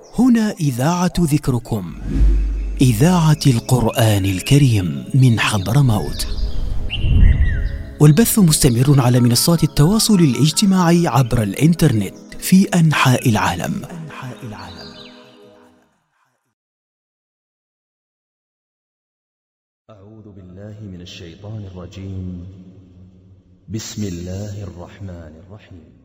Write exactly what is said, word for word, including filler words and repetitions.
هنا إذاعة ذكركم، إذاعة القرآن الكريم من حضرموت، والبث مستمر على منصات التواصل الاجتماعي عبر الإنترنت في أنحاء العالم. أعوذ بالله من الشيطان الرجيم. بسم الله الرحمن الرحيم.